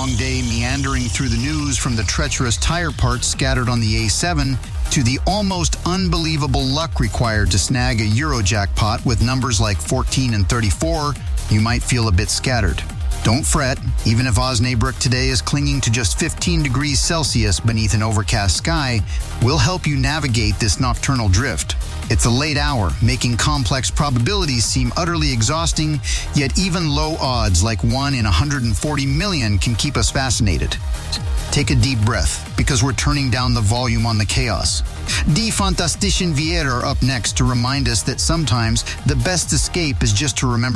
long day meandering through the news, from the treacherous tire parts scattered on the A7 to the almost unbelievable luck required to snag a Euro jackpot with numbers like 14 and 34, you might feel a bit scattered. Don't fret, even if Osnabrück today is clinging to just 15 degrees Celsius beneath an overcast sky, we'll help you navigate this nocturnal drift. It's a late hour, making complex probabilities seem utterly exhausting, yet even low odds like 1 in 140 million can keep us fascinated. Take a deep breath, because we're turning down the volume on the chaos. Die Fantastischen Vier are up next to remind us that sometimes the best escape is just to remember